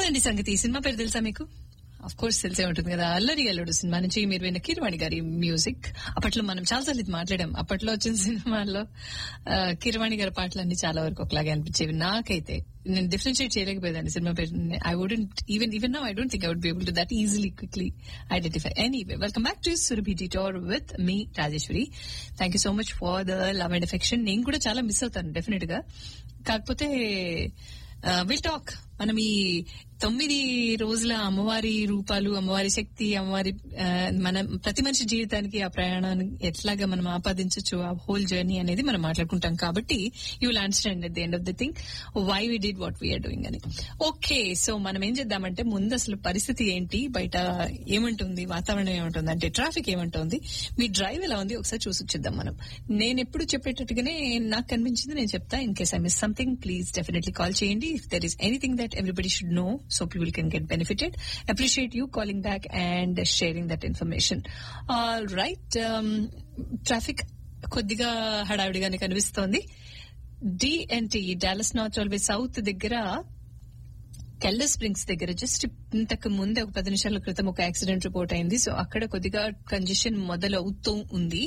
అదండి సంగతి. ఈ సినిమా పేరు తెలుసా మీకు? ఆఫ్ కోర్స్ తెలిసే ఉంటుంది కదా, అల్లరి అల్లుడు సినిమా నుంచి మీరు విన్న కీరవాణి గారి మ్యూజిక్. అప్పట్లో మనం చాలాసార్లు ఇది మాట్లాడాం. అప్పట్లో వచ్చిన సినిమాల్లో కీరవాణి గారి పాటలన్నీ చాలా వరకు ఒకలాగే అనిపించేవి. నాకైతే నేను డిఫరెన్షియేట్ చేయలేకపోయేదాన్ని సినిమా పేరు. I wouldn't even now I don't think I would be able to that easily quickly identify. Anyway, welcome back to Surabhi detour with me Rajeshwari. Thank you so much for the love and affection. నేను కూడా చాలా miss అవుతాను definite గా. కాకపోతే will talk. మనం ఈ 9 రోజుల అమ్మవారి రూపాలు, అమ్మవారి శక్తి, అమ్మవారి మన ప్రతి మనిషి జీవితానికి ఆ ప్రయాణాన్ని ఎట్లాగా మనం ఆపాదించవచ్చు, ఆ హోల్ జర్నీ అనేది మనం మాట్లాడుకుంటాం. కాబట్టి you will understand at the end of the thing why we did what we are doing అని. ఓకే, సో మనం ఏం చేద్దామంటే ముందు అసలు పరిస్థితి ఏంటి, బయట ఏమంటుంది, వాతావరణం ఏమంటుంది, అంటే ట్రాఫిక్ ఏమంటుంది, మీ డ్రైవ్ ఎలా ఉంది ఒకసారి చూసి వచ్చేద్దాం మనం. నేను ఎప్పుడు చెప్పేటట్టుగానే నాకు కనిపించింది నేను చెప్తా. In case I miss something please definitely call చేయండి. If there is anything that everybody should know so people can get benefited. Appreciate you calling back and sharing that information. All right, traffic కొద్దిగా హడావిడిగానే కనిపిస్తోంది. DNT Dallas north railway south దగ్గర Keller springs దగ్గర just ఇంతకు ముందే ఒక 10 నిమిషాల క్రితం ఒక యాక్సిడెంట్ రిపోర్ట్ అయింది. సో అక్కడ కొద్దిగా కంజెషన్ మొదలవుతూ ఉంది.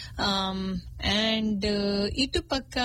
అండ్ ఇటు పక్క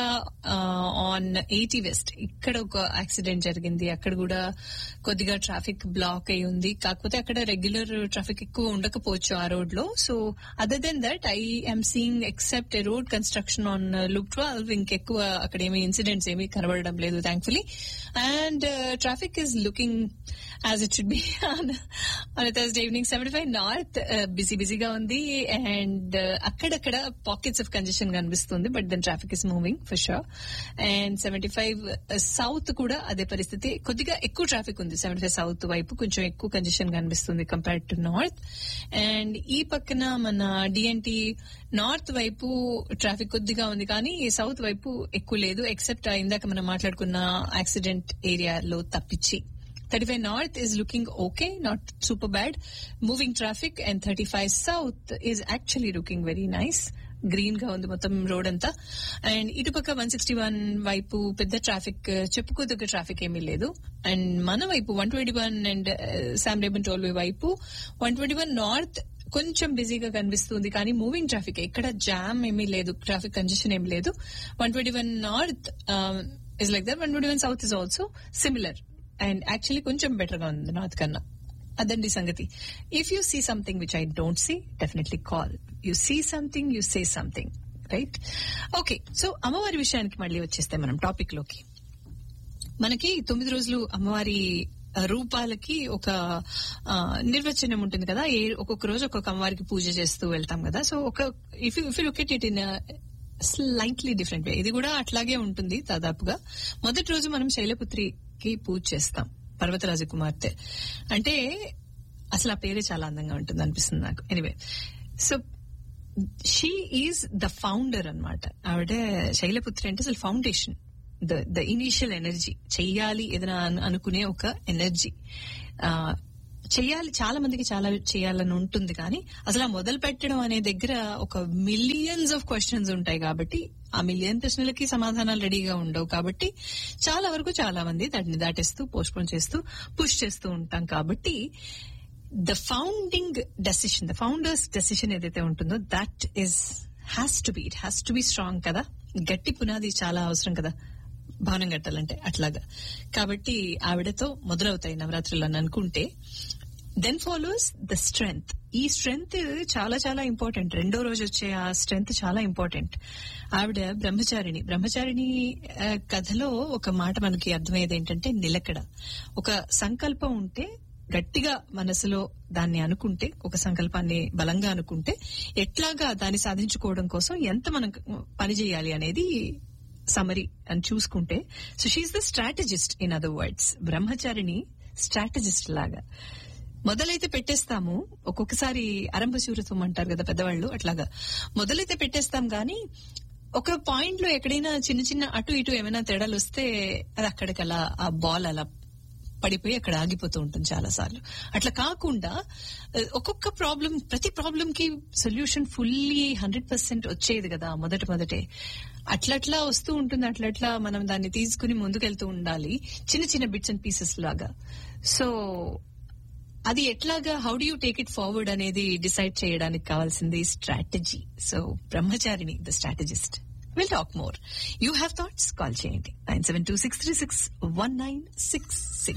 ఆన్ 80 వెస్ట్ ఇక్కడ ఒక యాక్సిడెంట్ జరిగింది. అక్కడ కూడా కొద్దిగా ట్రాఫిక్ బ్లాక్ అయి ఉంది. కాకపోతే అక్కడ రెగ్యులర్ ట్రాఫిక్ ఎక్కువ ఉండకపోవచ్చు ఆ రోడ్ లో. So other then that I am seeing except a road construction on Loop 12 ఇంకెక్కువ అక్కడ ఏమీ ఇన్సిడెంట్స్ ఏమీ కనబడడం లేదు thankfully. And traffic is looking as it should be on a Thursday evening. 75 north బిజీగా ఉంది అండ్ అక్కడక్కడ పాకెట్స్ ఆఫ్ కంజెషన్ కనిపిస్తుంది, but then traffic is moving for sure. And 75 south కూడా అదే పరిస్థితి, కొద్దిగా ఎక్కువ ట్రాఫిక్ ఉంది 75 సౌత్ వైపు, కొంచెం ఎక్కువ కంజెషన్ కనిపిస్తుంది కంపేర్డ్ టు నార్త్. అండ్ ఈ పక్కన మన డిఎన్టీ నార్త్ వైపు ట్రాఫిక్ కొద్దిగా ఉంది, కానీ సౌత్ వైపు ఎక్కువ లేదు ఎక్సెప్ట్ ఇందాక మనం మాట్లాడుకున్న యాక్సిడెంట్ ఏరియాలో తప్పించి. 35 north is looking okay, not super bad. Moving traffic. And 35 south is actually looking very nice. Green గా ఉంది మొత్తం రోడ్ అంతా. అండ్ ఇటుపక్క 161 వైపు పెద్ద ట్రాఫిక్, చెప్పుకోదగ్గ ట్రాఫిక్ ఏమీ లేదు. అండ్ మన వైపు 121 అండ్ శామ్ రేబన్ టోల్వే వైపు 121 నార్త్ కొంచెం బిజీగా కనిపిస్తుంది, కానీ మూవింగ్ ట్రాఫిక్, ఇక్కడ జామ్ ఏమీ లేదు, ట్రాఫిక్ కంజెషన్ ఏమీ లేదు. 121 north is like that. 121 south is also similar. And actually కొంచెం బెటర్ గా ఉంది నార్త్ కన్నా. అదండి సంగతి. If you see something which I don't see definitely call. You see something, you say something, right? Okay, so అమ్మవారి విషయానికి మళ్ళీ వచ్చేస్తే మనం టాపిక్ లోకి. మనకి 9 రోజులు అమ్మవారి రూపాలకి ఒక నిర్వచనం ఉంటుంది కదా. ఒక్కొక్క రోజు ఒక్కొక్క అమ్మవారికి పూజ చేస్తూ వెళ్తాం కదా. So if you look at it in slightly different way, ఇది కూడా అట్లాగే ఉంటుంది దాదాపుగా. మొదటి రోజు మనం శైలపుత్రికి పూజ చేస్తాం, పర్వతరాజు కుమార్తె. అంటే అసలు ఆ పేరే చాలా అందంగా ఉంటుంది అనిపిస్తుంది నాకు. Anyway, so she is the founder అన్నమాట. ఆవిడ శైలపుత్రి అంటే అసలు ఫౌండేషన్, ద ఇనీషియల్ ఎనర్జీ. చెయ్యాలి ఏదైనా అనుకునే ఒక ఎనర్జీ. చెయ్యాలి, చాలా మందికి చాలా చేయాలని ఉంటుంది, కానీ అసలు ఆ మొదలు పెట్టడం అనే దగ్గర ఒక మిలియన్స్ ఆఫ్ క్వశ్చన్స్ ఉంటాయి. కాబట్టి ఆ మిలియన్ ప్రశ్నలకి సమాధానాలు రెడీగా ఉండవు. కాబట్టి చాలా వరకు చాలా మంది దాటిని దాటేస్తూ పోస్ట్పోన్ చేస్తూ పుష్ చేస్తూ ఉంటాం. కాబట్టి the founding decision, the founders decision ఏదైతే ఉంటుందో that has to be strong కదా. గట్టి పునాది చాలా అవసరం కదా భవనం కట్టాలంటే, అట్లాగా. కాబట్టి ఆవిడతో మొదలవుతాయి నవరాత్రులు అని అనుకుంటే, దెన్ ఫాలోస్ ద స్ట్రెంగ్త్. ఈ స్ట్రెంగ్త్ చాలా చాలా ఇంపార్టెంట్. రెండో రోజు వచ్చే ఆ స్ట్రెంగ్త్ చాలా ఇంపార్టెంట్. ఆవిడ బ్రహ్మచారిణి కథలో ఒక మాట మనకి అర్థమయ్యేది ఏంటంటే నిలకడ. ఒక సంకల్పం ఉంటే గట్టిగా మనసులో దాన్ని అనుకుంటే, ఒక సంకల్పాన్ని బలంగా అనుకుంటే ఎట్లాగా దాన్ని సాధించుకోవడం కోసం ఎంత మనం పని చేయాలి అనేది సమరీ అని చూసుకుంటే, so she is the strategist. In other words, Brahmacharini strategist లాగా. మొదలైతే పెట్టేస్తాము, ఒక్కొక్కసారి ఆరంభశూరత్వం అంటారు కదా పెద్దవాళ్ళు, అట్లాగా మొదలైతే పెట్టేస్తాం, గానీ ఒక పాయింట్ లో ఎక్కడైనా చిన్న చిన్న అటు ఇటు ఏమైనా తేడాలు వస్తే అది అక్కడికలా ఆ బాల్ అలా పడిపోయి అక్కడ ఆగిపోతూ ఉంటుంది చాలా సార్లు. అట్లా కాకుండా ఒక్కొక్క ప్రాబ్లం, ప్రతి ప్రాబ్లం కి సొల్యూషన్ ఫుల్లీ 100% వచ్చేది కదా మొదటే. అట్లట్లా వస్తూ ఉంటుంది. అట్లట్లా మనం దాన్ని తీసుకుని ముందుకెళ్తూ ఉండాలి, చిన్న చిన్న బిట్స్ అండ్ పీసెస్ లాగా. సో అది ఎట్లాగా, how do you take it forward అనేది డిసైడ్ చేయడానికి కావాల్సింది strategy. So Brahmacharini the strategist. We'll talk more. You have thoughts? Call చేయండి 9726361966.